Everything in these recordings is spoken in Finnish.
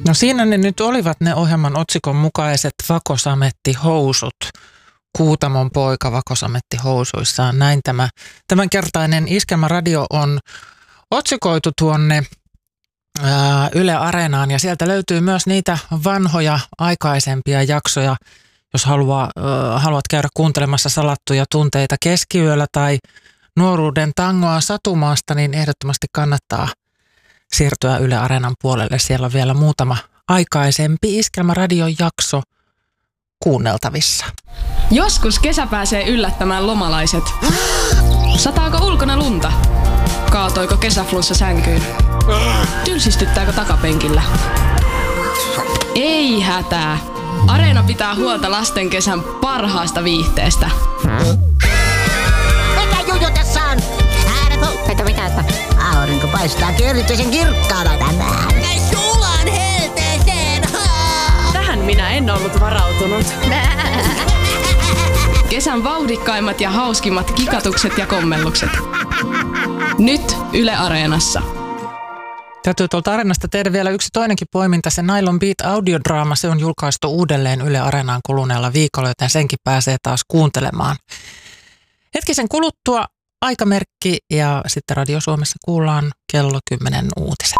No siinä ne nyt olivat ne ohjelman otsikon mukaiset vakosamettihousut. Kuutamon poika vakosamettihousuissaan. Näin tämänkertainen Iskelmäradio on otsikoitu tuonne Yle Areenaan ja sieltä löytyy myös niitä vanhoja aikaisempia jaksoja. Jos haluat käydä kuuntelemassa salattuja tunteita keskiyöllä tai nuoruuden tangoa Satumaasta, niin ehdottomasti kannattaa siirtyä Yle Areenan puolelle. Siellä on vielä muutama aikaisempi Iskelmäradion jakso kuunneltavissa. Joskus kesä pääsee yllättämään lomalaiset. Sataako ulkona lunta? Kaatoiko kesäflunssa sänkyyn? Tylsistyttääkö takapenkillä? Ei hätää. Areena pitää huolta lasten kesän parhaasta viihteestä. Mikä juju tässä on? Mitä? Aurinko paistaa erityisen kirkkaana tänään. Sulan helteeseen! Tähän minä en ollut varautunut. Kesän vauhdikkaimmat ja hauskimmat kikatukset ja kommellukset. Nyt Yle Areenassa. Täytyy tuolta Areenasta tehdä vielä yksi toinenkin poiminta. Se Nylon Beat audiodraama, se on julkaistu uudelleen Yle Areenaan kuluneella viikolla, joten senkin pääsee taas kuuntelemaan. Hetkisen kuluttua aikamerkki ja sitten Radio Suomessa kuullaan kello 10 uutiset.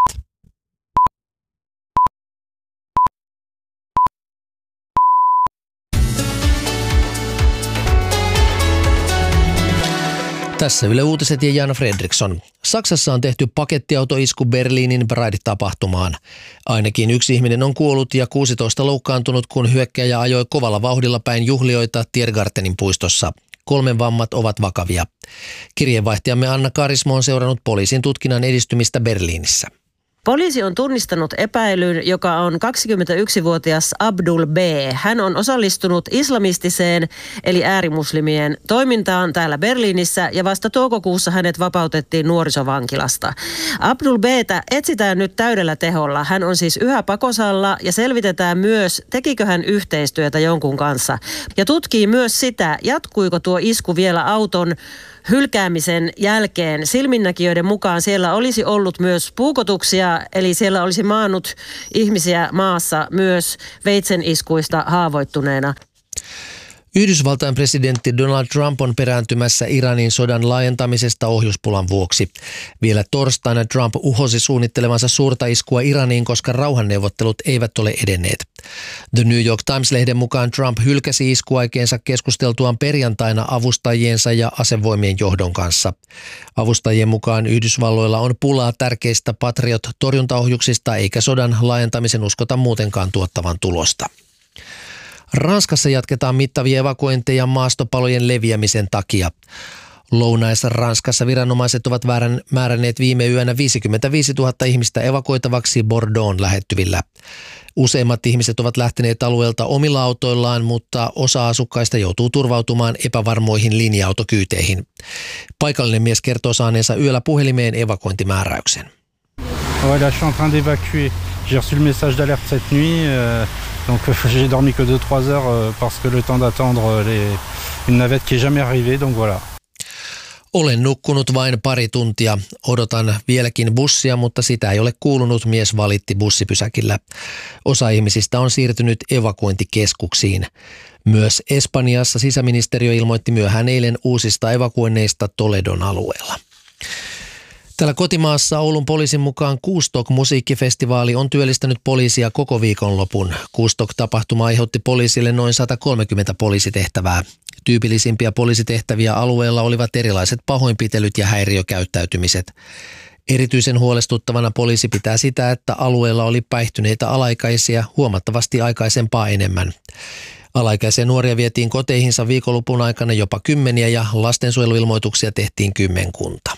Tässä Yle Uutiset ja Jan Fredriksson. Saksassa on tehty pakettiautoisku Berliinin Pride-tapahtumaan. Ainakin yksi ihminen on kuollut ja 16 loukkaantunut, kun hyökkääjä ajoi kovalla vauhdilla päin juhlijoita Tiergartenin puistossa. 3 vammat ovat vakavia. Kirjeenvaihtajamme Anna Karismo on seurannut poliisin tutkinnan edistymistä Berliinissä. Poliisi on tunnistanut epäilyn, joka on 21-vuotias Abdul B. Hän on osallistunut islamistiseen eli äärimuslimien toimintaan täällä Berliinissä ja vasta toukokuussa hänet vapautettiin nuorisovankilasta. Abdul B:tä etsitään nyt täydellä teholla. Hän on siis yhä pakosalla ja selvitetään myös, tekikö hän yhteistyötä jonkun kanssa. Ja tutkii myös sitä, jatkuiko tuo isku vielä auton hylkäämisen jälkeen. Silminnäkijöiden mukaan siellä olisi ollut myös puukotuksia, eli siellä olisi maannut ihmisiä maassa myös veitseniskuista haavoittuneena. Yhdysvaltain presidentti Donald Trump on perääntymässä Iranin sodan laajentamisesta ohjuspulan vuoksi. Vielä torstaina Trump uhosi suunnittelevansa suurta iskua Iraniin, koska rauhanneuvottelut eivät ole edenneet. The New York Times-lehden mukaan Trump hylkäsi iskuaikeensa keskusteltuaan perjantaina avustajiensa ja asevoimien johdon kanssa. Avustajien mukaan Yhdysvalloilla on pulaa tärkeistä Patriot-torjuntaohjuksista eikä sodan laajentamisen uskota muutenkaan tuottavan tulosta. Ranskassa jatketaan mittavia evakuointeja maastopalojen leviämisen takia. Lounais-Ranskassa viranomaiset ovat määränneet viime yönä 55 000 ihmistä evakuoitavaksi Bordeaux'n lähettyvillä. Useimmat ihmiset ovat lähteneet alueelta omilla autoillaan, mutta osa asukkaista joutuu turvautumaan epävarmoihin linja-autokyyteihin. Paikallinen mies kertoo saaneensa yöllä puhelimeen evakuointimääräyksen. Ouais, là, je suis en train d'évacuer. J'ai reçu le message d'alerte cette nuit, donc j'ai dormi que 2-3 heures parce que le temps d'attendre une navette qui est jamais arrivée, donc voilà. Olen nukkunut vain pari tuntia. Odotan vieläkin bussia, mutta sitä ei ole kuulunut, mies valitti bussipysäkillä. Osa ihmisistä on siirtynyt evakuointikeskuksiin. Myös Espanjassa sisäministeriö ilmoitti myöhään eilen uusista evakuoinneista Toledon alueella. Täällä kotimaassa Oulun poliisin mukaan Kustok-musiikkifestivaali on työllistänyt poliisia koko viikonlopun. Kustok-tapahtuma aiheutti poliisille noin 130 poliisitehtävää. Tyypillisimpiä poliisitehtäviä alueella olivat erilaiset pahoinpitelyt ja häiriökäyttäytymiset. Erityisen huolestuttavana poliisi pitää sitä, että alueella oli päihtyneitä alaikäisiä huomattavasti aikaisempaa enemmän. Alaikäisiä nuoria vietiin koteihinsa viikonlopun aikana jopa 10 ja lastensuojeluilmoituksia tehtiin 10.